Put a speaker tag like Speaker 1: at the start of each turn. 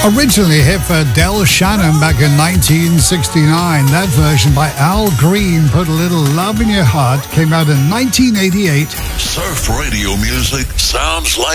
Speaker 1: Originally hit for Del Shannon back in 1969. That version by Al Green, Put a Little Love in Your Heart, came out in 1988.
Speaker 2: Surf radio music sounds like